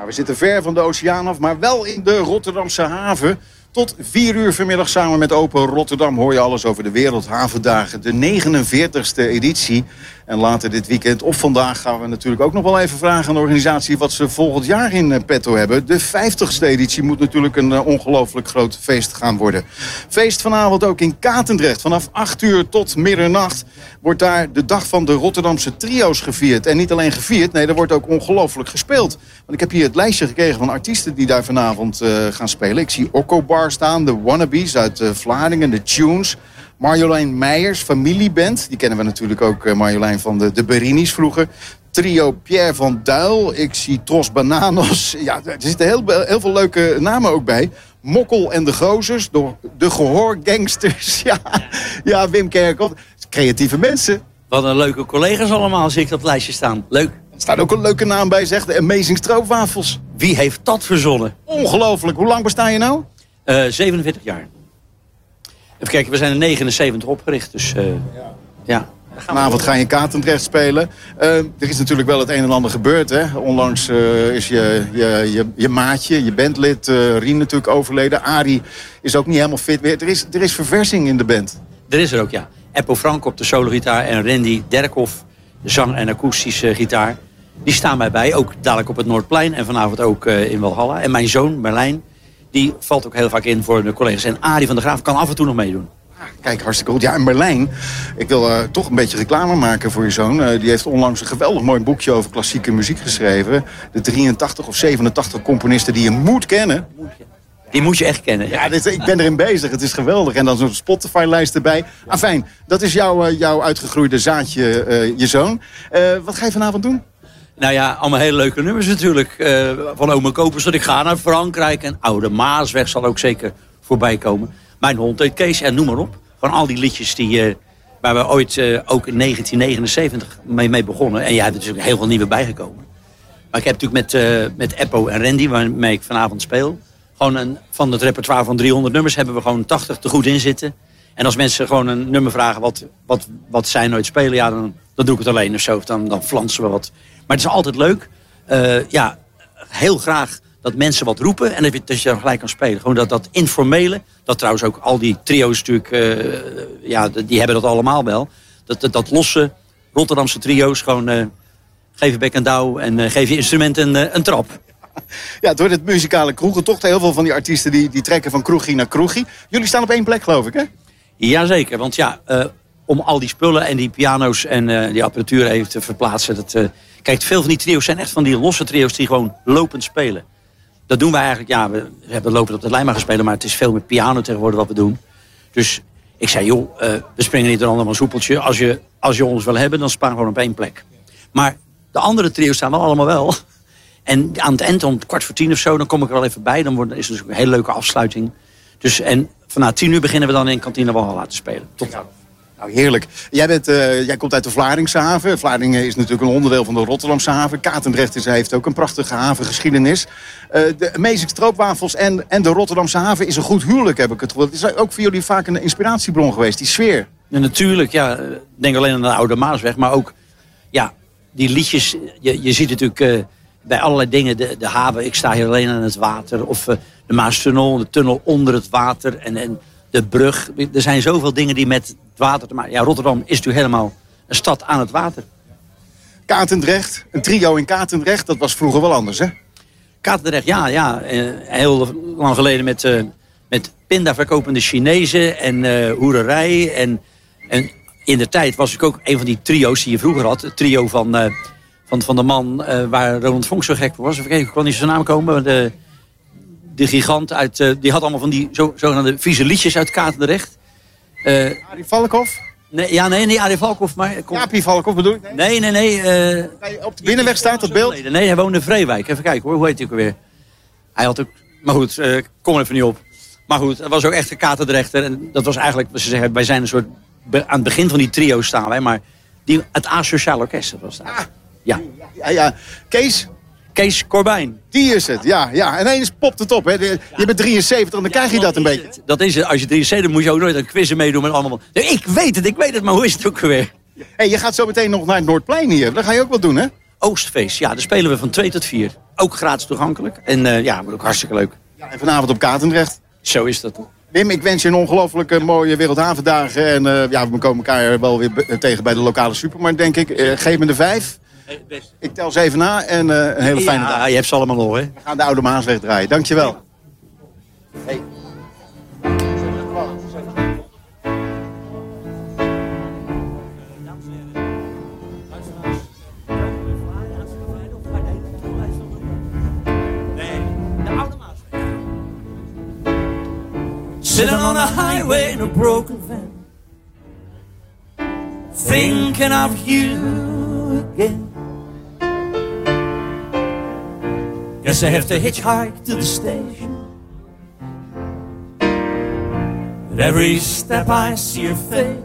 We zitten ver van de oceaan af, maar wel in de Rotterdamse haven. Tot 4 uur vanmiddag samen met Open Rotterdam hoor je alles over de Wereldhavendagen. De 49ste editie. En later dit weekend of vandaag gaan we natuurlijk ook nog wel even vragen aan de organisatie wat ze volgend jaar in petto hebben. De 50ste editie moet natuurlijk een ongelooflijk groot feest gaan worden. Feest vanavond ook in Katendrecht. Vanaf 8 uur tot middernacht wordt daar de dag van de Rotterdamse trio's gevierd. En niet alleen gevierd, nee, er wordt ook ongelooflijk gespeeld. Want ik heb hier het lijstje gekregen van artiesten die daar vanavond gaan spelen. Ik zie Okko Bar staan, de Wannabes uit Vlaardingen, de Tunes. Marjolein Meijers, familieband. Die kennen we natuurlijk ook, Marjolein, van de Berini's vroeger. Trio Pierre van Duil. Ik zie Tros Bananos. Ja, er zitten heel veel leuke namen ook bij. Mokkel en de Gozers. De Gehoorgangsters. Ja, Wim Kerkhoff. Creatieve mensen. Wat een leuke collega's allemaal, zie ik op het lijstje staan. Leuk. Er staat ook een leuke naam bij, zeg. De Amazing Stroopwafels. Wie heeft dat verzonnen? Ongelooflijk. Hoe lang besta je nou? 47 jaar. Even kijken, we zijn in 79 opgericht, dus ja. Vanavond ga je in Katendrecht spelen. Er is natuurlijk wel het een en ander gebeurd, hè. Onlangs is je maatje, je bandlid, Rien natuurlijk overleden. Arie is ook niet helemaal fit weer. Er is verversing in de band. Er is er ook, ja. Eppo Frank op de sologitaar en Randy Derkhoff, de zang- en akoestische gitaar. Die staan mij bij, ook dadelijk op het Noordplein en vanavond ook in Walhalla. En mijn zoon, Merlijn, die valt ook heel vaak in voor de collega's. En Arie van der Graaf kan af en toe nog meedoen. Kijk, hartstikke goed. Ja, en Merlijn, ik wil toch een beetje reclame maken voor je zoon. Die heeft onlangs een geweldig mooi boekje over klassieke muziek geschreven. De 83 of 87 componisten die je moet kennen. Die moet je echt kennen. Ja, ik ben erin bezig. Het is geweldig. En dan zo'n Spotify-lijst erbij. Fijn, dat is jouw uitgegroeide zaadje, je zoon. Wat ga je vanavond doen? Nou ja, allemaal hele leuke nummers natuurlijk. Van Ome Kopers tot ik ga naar Frankrijk. En Oude Maasweg zal ook zeker voorbij komen. Mijn hond heet Kees en noem maar op. Gewoon al die liedjes waar we ooit ook in 1979 mee begonnen. En jij hebt er natuurlijk heel veel nieuwe bijgekomen. Maar ik heb natuurlijk met Eppo en Randy, waarmee ik vanavond speel. Gewoon van het repertoire van 300 nummers hebben we gewoon 80 te goed in zitten. En als mensen gewoon een nummer vragen wat zij nooit spelen, ja, dan doe ik het alleen of zo. Of dan flansen we wat. Maar het is altijd leuk. Heel graag dat mensen wat roepen en dat je dan gelijk kan spelen. Gewoon dat informele, dat trouwens ook al die trio's natuurlijk, die hebben dat allemaal wel. Dat losse Rotterdamse trio's, gewoon geef je bek en douw en geef je instrument een trap. Ja, door het muzikale kroegen, toch heel veel van die artiesten die trekken van kroegie naar kroegie. Jullie staan op één plek, geloof ik, hè? Jazeker, want om al die spullen en die piano's en die apparatuur even te verplaatsen. Kijk, veel van die trio's zijn echt van die losse trio's die gewoon lopend spelen. Dat doen wij eigenlijk, ja, we hebben lopend op de lijn maar gespeeld, maar het is veel met piano tegenwoordig wat we doen. Dus ik zei, joh, we springen niet een allemaal soepeltje. Als je ons wil hebben, dan sparen we gewoon op één plek. Maar de andere trio's staan wel allemaal wel. En aan het eind, om 9:15 of zo, dan kom ik er wel even bij. Dan is het dus een hele leuke afsluiting. Dus, en vanaf 10 uur beginnen we dan in Kantine Walhalla te spelen. Tot dan. Nou, heerlijk. Jij komt uit de Vlaardingse haven. Vlaardingen is natuurlijk een onderdeel van de Rotterdamse haven. Katendrecht heeft ook een prachtige havengeschiedenis. De Amazing Stroopwafels en de Rotterdamse haven is een goed huwelijk, heb ik het gevoel. Het is ook voor jullie vaak een inspiratiebron geweest, die sfeer. Ja, natuurlijk, ja. Denk alleen aan de Oude Maasweg. Maar ook, ja, die liedjes. Je ziet natuurlijk bij allerlei dingen, de haven. Ik sta hier alleen aan het water. Of de Maastunnel, de tunnel onder het water. En de brug. Er zijn zoveel dingen die met het water te maken. Ja, Rotterdam is natuurlijk helemaal een stad aan het water. Katendrecht, een trio in Katendrecht, dat was vroeger wel anders, hè? Katendrecht, ja. Heel lang geleden met pinda-verkopende Chinezen en hoererij. En in de tijd was ik ook een van die trio's die je vroeger had. Het trio van de man waar Ronald Vonk zo gek voor was. Even kijken, ik kon niet zijn naam komen. De gigant uit, die had allemaal van die zogenaamde vieze liedjes uit Katendrecht. Arie Valkhoff? Nee, Arie Valkhoff. Maar Jaapie Valkhoff bedoel ik? Nee. Op de binnenweg staat dat beeld? Nee, hij woonde in Vreewijk. Even kijken hoor, hoe heet hij ook alweer? Hij had ook, maar goed, kom er even niet op. Maar goed, het was ook echt een Katendrechter. En dat was eigenlijk, ze zeggen, wij zijn een soort, aan het begin van die trio staan wij. Maar het Asociaal Orkest, dat was het. Ja. Kees Corbijn. Die is het, ja. En ineens popt het op, hè. Je bent 73 en dan krijg je dat een beetje. Dat is het. Als je 73 moet je ook nooit aan quizzen meedoen met allemaal. Ik weet het, maar hoe is het ook weer? Hey, je gaat zo meteen nog naar het Noordplein hier. Dat ga je ook wel doen, hè? Oostfeest. Ja, daar spelen we van 2 tot 4. Ook gratis toegankelijk. En ja, ook hartstikke leuk. Ja, en vanavond op Katendrecht. Zo is dat. Wim, ik wens je een ongelooflijk mooie Wereldhavendagen. En ja, we komen elkaar wel weer tegen bij de lokale supermarkt, denk ik. Geef me de 5. Ik tel ze even na en een hele fijne dag. Ja, je hebt ze allemaal nog, hè. We gaan de Oude Maasweg draaien. Dankjewel. Hey. Sitting on a highway in a broken van, thinking of you again. Guess I have to hitchhike to the station, but every step I see your face,